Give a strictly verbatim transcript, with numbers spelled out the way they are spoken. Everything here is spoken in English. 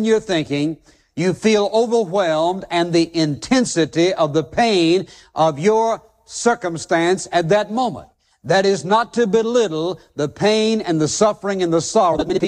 you're thinking, you feel overwhelmed and the intensity of the pain of your circumstance at that moment. That is not to belittle the pain and the suffering and the sorrow that many people